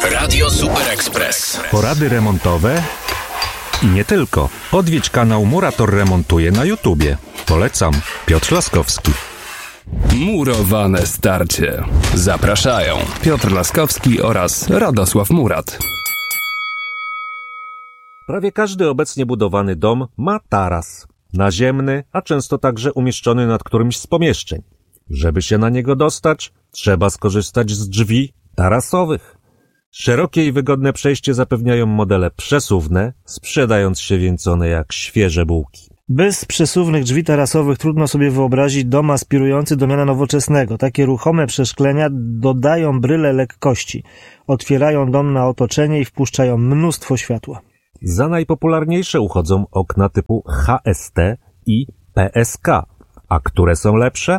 Radio Super Express. Porady remontowe i nie tylko. Odwiedź kanał Murator Remontuje na YouTubie. Polecam. Piotr Laskowski. Murowane starcie. Zapraszają Piotr Laskowski oraz Radosław Murat. Prawie każdy obecnie budowany dom ma taras. Naziemny, a często także umieszczony nad którymś z pomieszczeń. Żeby się na niego dostać, trzeba skorzystać z drzwi tarasowych. Szerokie i wygodne przejście zapewniają modele przesuwne, sprzedając się więc one jak świeże bułki. Bez przesuwnych drzwi tarasowych trudno sobie wyobrazić dom aspirujący do miana nowoczesnego. Takie ruchome przeszklenia dodają bryle lekkości, otwierają dom na otoczenie i wpuszczają mnóstwo światła. Za najpopularniejsze uchodzą okna typu HST i PSK. A które są lepsze?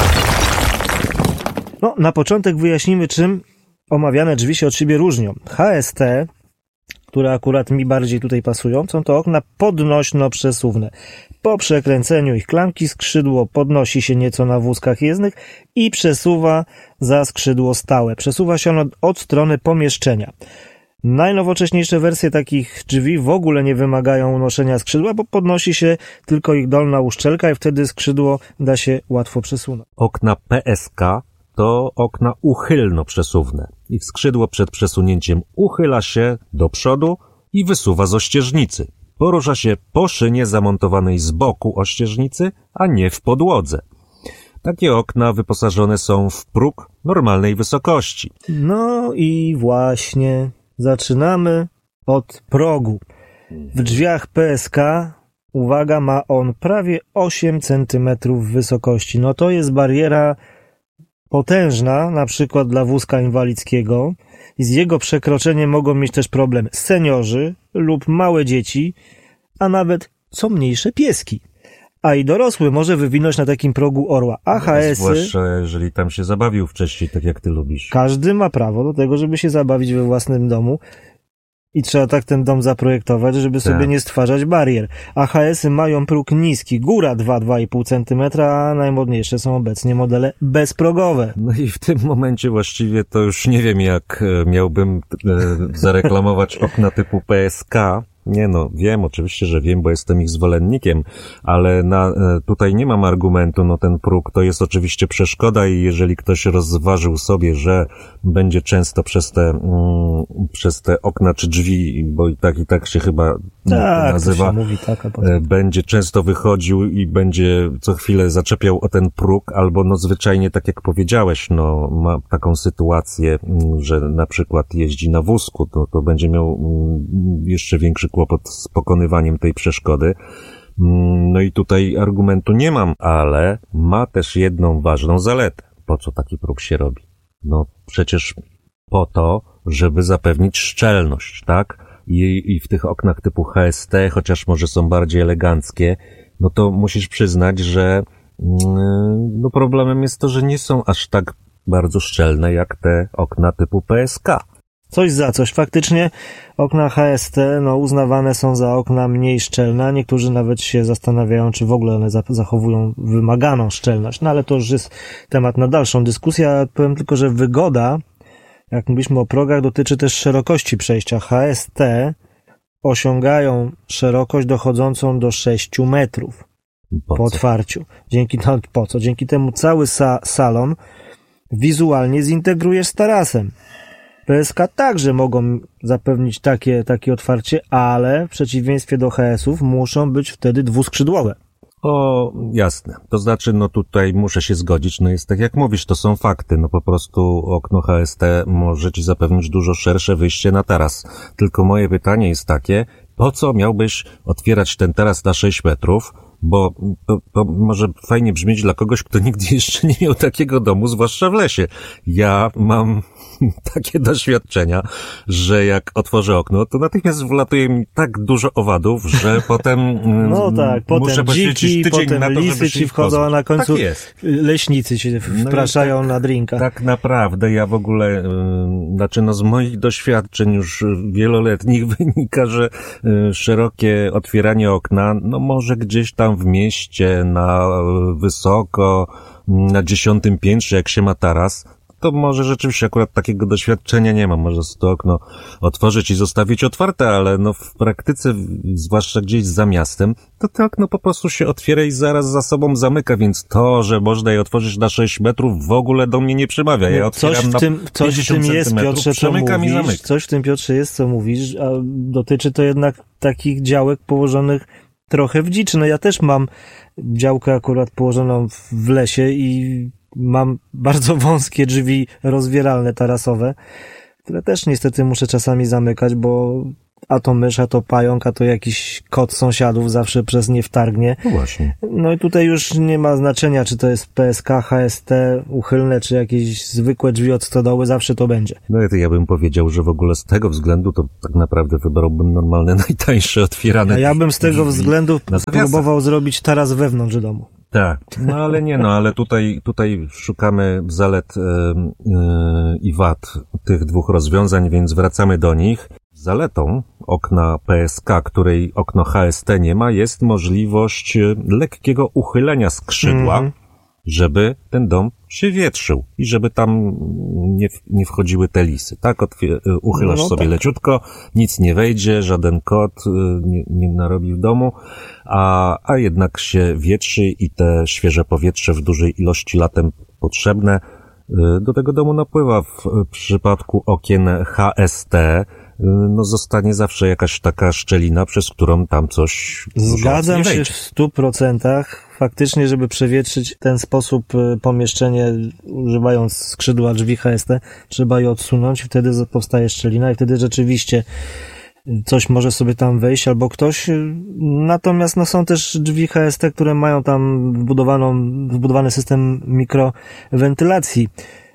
Na początek wyjaśnimy, czym omawiane drzwi się od siebie różnią. HST, które akurat mi bardziej tutaj pasują, są to okna podnośno-przesuwne. Po przekręceniu ich klamki skrzydło podnosi się nieco na wózkach jezdnych i przesuwa za skrzydło stałe. Przesuwa się ono od strony pomieszczenia. Najnowocześniejsze wersje takich drzwi w ogóle nie wymagają unoszenia skrzydła, bo podnosi się tylko ich dolna uszczelka i wtedy skrzydło da się łatwo przesunąć. Okna PSK to okna uchylno-przesuwne. Ich skrzydło przed przesunięciem uchyla się do przodu i wysuwa z ościeżnicy. Porusza się po szynie zamontowanej z boku ościeżnicy, a nie w podłodze. Takie okna wyposażone są w próg normalnej wysokości. No i właśnie zaczynamy od progu. W drzwiach PSK, uwaga, ma on prawie 8 cm wysokości. No to jest bariera potężna, na przykład dla wózka inwalidzkiego. I z jego przekroczeniem mogą mieć też problem seniorzy lub małe dzieci, a nawet co mniejsze pieski. A i dorosły może wywinąć na takim progu orła. AHS-y... Zwłaszcza jeżeli tam się zabawił wcześniej, tak jak ty lubisz. Każdy ma prawo do tego, żeby się zabawić we własnym domu. I trzeba tak ten dom zaprojektować, żeby sobie nie stwarzać barier. AHS-y mają próg niski, góra 2-2,5 cm, a najmodniejsze są obecnie modele bezprogowe. No i w tym momencie właściwie to już nie wiem, jak miałbym zareklamować okna typu PSK. Nie no, wiem, oczywiście, że wiem, bo jestem ich zwolennikiem, ale tutaj nie mam argumentu, ten próg to jest oczywiście przeszkoda i jeżeli ktoś rozważył sobie, że będzie często przez te okna czy drzwi, bo i tak się chyba nazywa, to się mówi, a potem... będzie często wychodził i będzie co chwilę zaczepiał o ten próg, albo zwyczajnie, tak jak powiedziałeś, ma taką sytuację, że na przykład jeździ na wózku, to będzie miał jeszcze większy kłopot z pokonywaniem tej przeszkody. No i tutaj argumentu nie mam, ale ma też jedną ważną zaletę. Po co taki próg się robi? Przecież po to, żeby zapewnić szczelność, tak? I w tych oknach typu HST, chociaż może są bardziej eleganckie, to musisz przyznać, że problemem jest to, że nie są aż tak bardzo szczelne jak te okna typu PSK. Coś za coś. Faktycznie okna HST uznawane są za okna mniej szczelne. Niektórzy nawet się zastanawiają, czy w ogóle one zachowują wymaganą szczelność. Ale to już jest temat na dalszą dyskusję. Ja powiem tylko, że wygoda, jak mówiliśmy o progach, dotyczy też szerokości przejścia. HST osiągają szerokość dochodzącą do 6 metrów po otwarciu. Dzięki temu cały salon wizualnie zintegrujesz z tarasem. PSK także mogą zapewnić takie otwarcie, ale w przeciwieństwie do HS-ów muszą być wtedy dwuskrzydłowe. O, jasne. To znaczy, tutaj muszę się zgodzić, jest tak jak mówisz, to są fakty, po prostu okno HST może ci zapewnić dużo szersze wyjście na taras. Tylko moje pytanie jest takie, po co miałbyś otwierać ten taras na 6 metrów, bo to może fajnie brzmieć dla kogoś, kto nigdy jeszcze nie miał takiego domu, zwłaszcza w lesie. Ja mam takie doświadczenia, że jak otworzę okno, to natychmiast wlatuje mi tak dużo owadów, że potem muszę poświęcić tydzień potem na to, lisy żeby ci wchodzą, a na końcu leśnicy się wpraszają na drinka. Tak naprawdę ja w ogóle, z moich doświadczeń już wieloletnich wynika, że szerokie otwieranie okna, może gdzieś tam w mieście, na wysoko, na 10. piętrze, jak się ma taras, to może rzeczywiście akurat takiego doświadczenia nie mam. Może to okno otworzyć i zostawić otwarte, ale no w praktyce, zwłaszcza gdzieś za miastem, to okno po prostu się otwiera i zaraz za sobą zamyka, więc to, że można je otworzyć na 6 metrów w ogóle do mnie nie przemawia. Ja otwieram coś w tym jest, Piotrze, przemykam i zamykam. Coś w tym, Piotrze, jest, co mówisz, a dotyczy to jednak takich działek położonych trochę w dziczy. No ja też mam działkę akurat położoną w lesie i mam bardzo wąskie drzwi rozwieralne tarasowe, które też niestety muszę czasami zamykać, bo a to mysz, a to pająk, a to jakiś kot sąsiadów zawsze przez nie wtargnie. No właśnie. No i tutaj już nie ma znaczenia, czy to jest PSK, HST, uchylne, czy jakieś zwykłe drzwi od stodoły, zawsze to będzie. No ja bym powiedział, że w ogóle z tego względu to tak naprawdę wybrałbym normalne, najtańsze, otwierane. A ja bym z tego względu próbował zrobić taras wewnątrz domu. Tak, no ale nie, no ale tutaj szukamy zalet i wad tych dwóch rozwiązań, więc wracamy do nich. Zaletą okna PSK, której okno HST nie ma, jest możliwość lekkiego uchylenia skrzydła, żeby ten dom się wietrzył i żeby tam nie wchodziły te lisy. Tak, uchylasz sobie leciutko, nic nie wejdzie, żaden kot nie narobi w domu, a jednak się wietrzy i te świeże powietrze w dużej ilości latem potrzebne do tego domu napływa. W przypadku okien HST no zostanie zawsze jakaś taka szczelina, przez którą tam coś... Zgadzam się w 100%. Faktycznie, żeby przewietrzyć w ten sposób pomieszczenie, używając skrzydła drzwi HST, trzeba je odsunąć, wtedy powstaje szczelina i wtedy rzeczywiście coś może sobie tam wejść albo ktoś. Natomiast no, są też drzwi HST, które mają tam wbudowany system mikrowentylacji.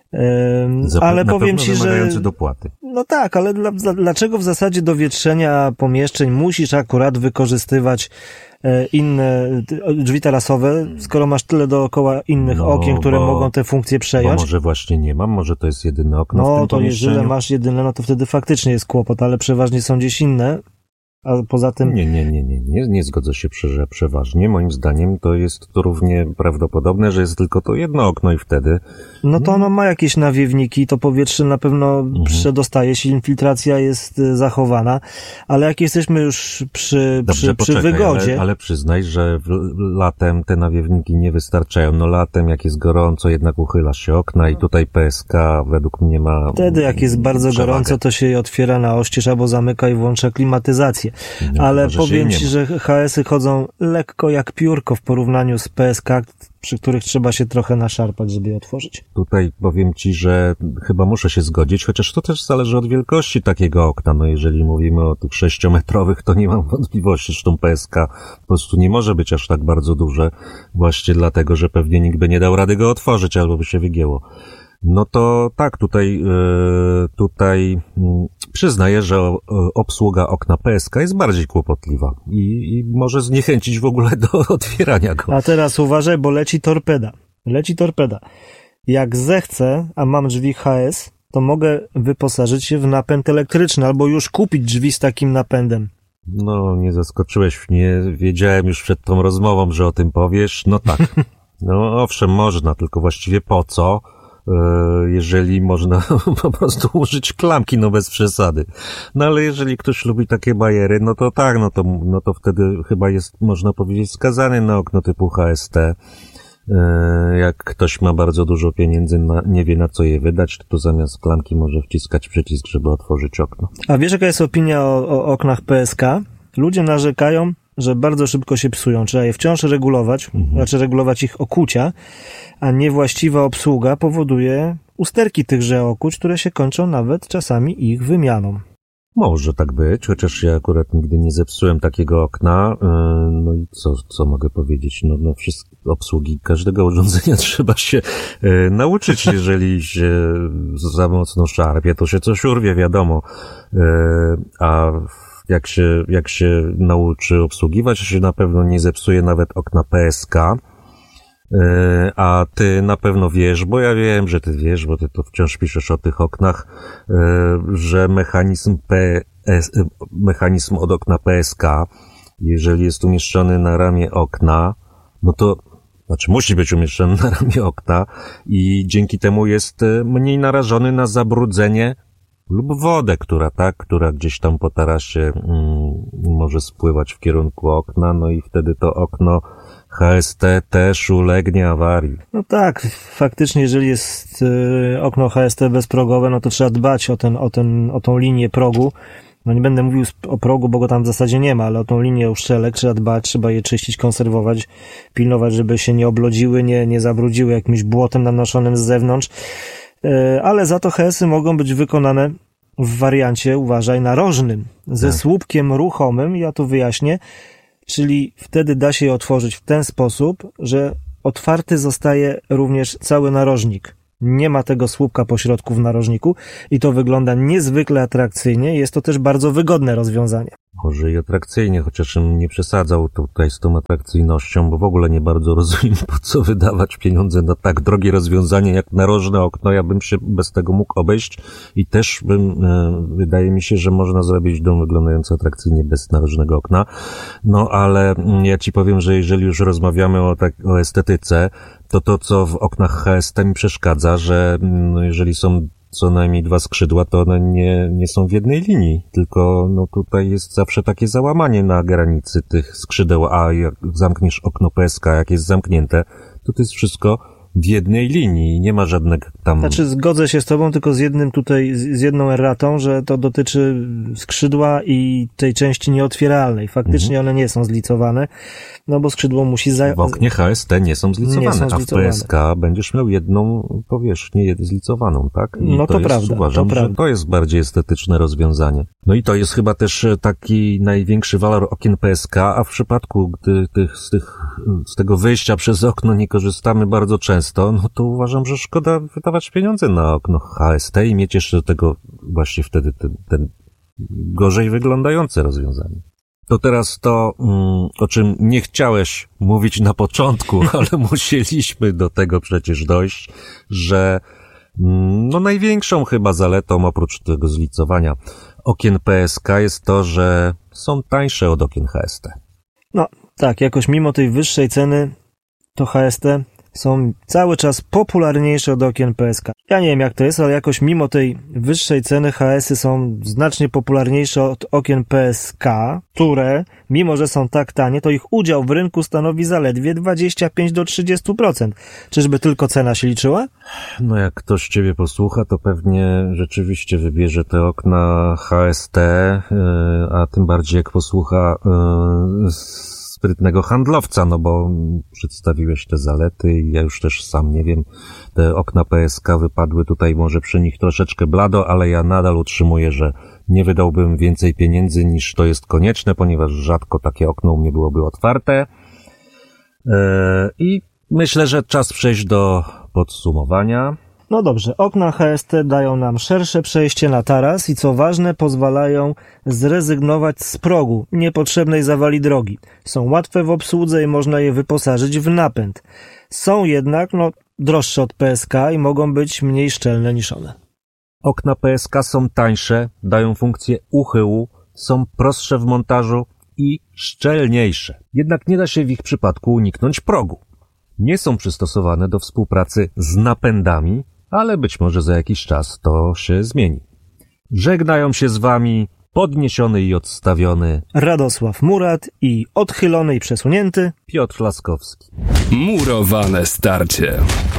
Ale powiem Ci, że... dopłaty. No tak, ale dlaczego w zasadzie do wietrzenia pomieszczeń musisz akurat wykorzystywać inne drzwi tarasowe, skoro masz tyle dookoła innych okien, które mogą te funkcje przejąć? Bo może właśnie nie mam, może to jest jedyne okno w tym pomieszczeniu. Jeżeli masz jedyne, no to wtedy faktycznie jest kłopot, ale przeważnie są gdzieś inne. A poza tym... Nie zgodzę się, że przeważnie. Moim zdaniem to jest to równie prawdopodobne, że jest tylko to jedno okno i wtedy... No to ono ma jakieś nawiewniki, to powietrze na pewno przedostaje się, infiltracja jest zachowana, ale jak jesteśmy już przy wygodzie... Ale przyznaj, że latem te nawiewniki nie wystarczają. No latem, jak jest gorąco, jednak uchyla się okna i tutaj PSK według mnie ma... Wtedy, jak jest bardzo gorąco, to się je otwiera na oścież albo zamyka i włącza klimatyzację. No, ale powiem Ci, że HS-y chodzą lekko jak piórko w porównaniu z PSK, przy których trzeba się trochę naszarpać, żeby je otworzyć. Tutaj powiem Ci, że chyba muszę się zgodzić, chociaż to też zależy od wielkości takiego okna. No jeżeli mówimy o tych 6-metrowych, to nie mam wątpliwości, że tą PSK po prostu nie może być aż tak bardzo duże, właśnie dlatego, że pewnie nikt by nie dał rady go otworzyć, albo by się wygięło. No to tak, tutaj przyznaję, że obsługa okna PSK jest bardziej kłopotliwa i może zniechęcić w ogóle do otwierania go. A teraz uważaj, bo leci torpeda. Jak zechcę, a mam drzwi HS, to mogę wyposażyć się w napęd elektryczny albo już kupić drzwi z takim napędem. No, nie zaskoczyłeś mnie. Wiedziałem już przed tą rozmową, że o tym powiesz. No tak. No owszem, można, tylko właściwie po co? Jeżeli można po prostu użyć klamki, no bez przesady. No ale jeżeli ktoś lubi takie bajery, no to tak, no to wtedy chyba jest, można powiedzieć, skazany na okno typu HST. Jak ktoś ma bardzo dużo pieniędzy, nie wie na co je wydać, to zamiast klamki może wciskać przycisk, żeby otworzyć okno. A wiesz, jaka jest opinia o oknach PSK? Ludzie narzekają, że bardzo szybko się psują. Trzeba je wciąż regulować, znaczy regulować ich okucia, a niewłaściwa obsługa powoduje usterki tychże okuć, które się kończą nawet czasami ich wymianą. Może tak być, chociaż ja akurat nigdy nie zepsułem takiego okna. No i co mogę powiedzieć? No obsługi każdego urządzenia trzeba się nauczyć. Jeżeli się za mocno szarpie, to się coś urwie, wiadomo. A jak się nauczy obsługiwać, się na pewno nie zepsuje nawet okna PSK. A ty na pewno wiesz, bo ja wiem, że ty wiesz, bo ty to wciąż piszesz o tych oknach, że mechanizm od okna PSK, jeżeli jest umieszczony na ramię okna, no to znaczy musi być umieszczony na ramie okna i dzięki temu jest mniej narażony na zabrudzenie lub wodę, która gdzieś tam po tarasie może spływać w kierunku okna, no i wtedy to okno HST też ulegnie awarii. No tak, faktycznie jeżeli jest okno HST bezprogowe, no to trzeba dbać o tą linię progu. No nie będę mówił o progu, bo go tam w zasadzie nie ma, ale o tą linię uszczelek trzeba dbać, trzeba je czyścić, konserwować, pilnować, żeby się nie oblodziły, nie zabrudziły jakimś błotem nanoszonym z zewnątrz. Ale za to HS-y mogą być wykonane w wariancie, uważaj, narożnym, ze słupkiem ruchomym, ja tu wyjaśnię, czyli wtedy da się je otworzyć w ten sposób, że otwarty zostaje również cały narożnik. Nie ma tego słupka po środku w narożniku i to wygląda niezwykle atrakcyjnie. Jest to też bardzo wygodne rozwiązanie. Może i atrakcyjnie, chociaż nie przesadzał tutaj z tą atrakcyjnością, bo w ogóle nie bardzo rozumiem, po co wydawać pieniądze na tak drogie rozwiązanie jak narożne okno. Ja bym się bez tego mógł obejść i też wydaje mi się, że można zrobić dom wyglądający atrakcyjnie bez narożnego okna. No ale ja ci powiem, że jeżeli już rozmawiamy o estetyce, to co w oknach HST mi przeszkadza, że jeżeli są co najmniej 2 skrzydła, to one nie są w jednej linii, tylko no tutaj jest zawsze takie załamanie na granicy tych skrzydeł, a jak zamkniesz okno PSK, jak jest zamknięte, to jest wszystko w jednej linii, nie ma żadnego tam... Znaczy zgodzę się z tobą, tylko z jedną erratą, że to dotyczy skrzydła i tej części nieotwieralnej. Faktycznie one nie są zlicowane, no bo skrzydło musi... W oknie HST nie są zlicowane, a w PSK będziesz miał jedną powierzchnię zlicowaną, tak? I no to prawda. Uważam, że to jest bardziej estetyczne rozwiązanie. No i to jest chyba też taki największy walor okien PSK, a w przypadku, gdy z tego wyjścia przez okno nie korzystamy bardzo często, no to uważam, że szkoda wydawać pieniądze na okno HST i mieć jeszcze do tego właśnie wtedy ten gorzej wyglądające rozwiązanie. To teraz to, o czym nie chciałeś mówić na początku, ale musieliśmy do tego przecież dojść, że no największą chyba zaletą oprócz tego zlicowania okien PSK jest to, że są tańsze od okien HST. No tak, jakoś mimo tej wyższej ceny to HST są cały czas popularniejsze od okien PSK. Ja nie wiem jak to jest, ale jakoś mimo tej wyższej ceny HS-y są znacznie popularniejsze od okien PSK, które, mimo że są tak tanie, to ich udział w rynku stanowi zaledwie 25-30%. Czyżby tylko cena się liczyła? No jak ktoś ciebie posłucha, to pewnie rzeczywiście wybierze te okna HST, a tym bardziej jak posłucha sprytnego handlowca, no bo przedstawiłeś te zalety i ja już też sam nie wiem, te okna PSK wypadły tutaj może przy nich troszeczkę blado, ale ja nadal utrzymuję, że nie wydałbym więcej pieniędzy niż to jest konieczne, ponieważ rzadko takie okno u mnie byłoby otwarte. I myślę, że czas przejść do podsumowania. No dobrze, okna HST dają nam szersze przejście na taras i co ważne, pozwalają zrezygnować z progu, niepotrzebnej zawali drogi. Są łatwe w obsłudze i można je wyposażyć w napęd. Są jednak, droższe od PSK i mogą być mniej szczelne niż one. Okna PSK są tańsze, dają funkcję uchyłu, są prostsze w montażu i szczelniejsze. Jednak nie da się w ich przypadku uniknąć progu. Nie są przystosowane do współpracy z napędami, ale być może za jakiś czas to się zmieni. Żegnają się z wami podniesiony i odstawiony Radosław Murat i odchylony i przesunięty Piotr Laskowski. Murowane starcie.